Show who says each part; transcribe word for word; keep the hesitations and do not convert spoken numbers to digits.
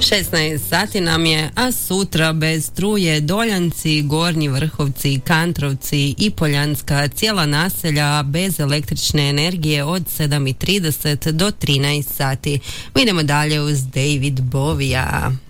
Speaker 1: šesnaest sati nam je, a sutra bez struje Doljanci, Gornji Vrhovci, Kantrovci i Poljanska, cijela naselja bez električne energije od sedam i trideset do trinaest sati. Mi idemo dalje uz David Bovija.